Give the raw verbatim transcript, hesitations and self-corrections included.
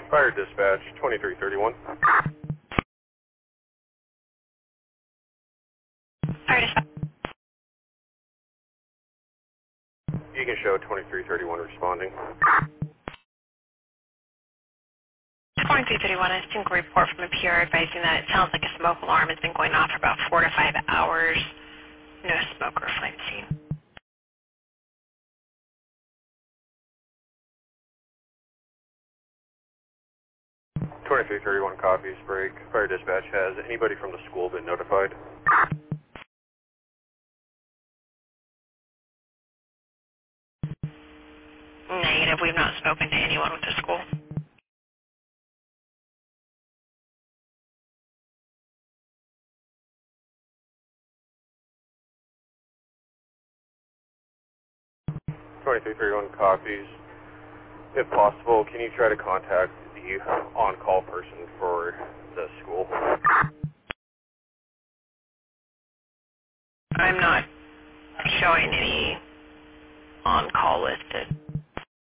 Fire dispatch, twenty-three thirty-one. Fire dispatch. You can show twenty-three thirty-one responding. twenty-three thirty-one, I think a report from a P R advising that it sounds like a smoke alarm has been going off for about four to five hours. No smoke or flame seen. twenty-three thirty-one copies, break. Fire dispatch, has anybody from the school been notified? Negative, we've not spoken to anyone with the school. twenty-three thirty-one copies. If possible, can you try to contact the on-call person for the school? I'm not showing any on-call listed.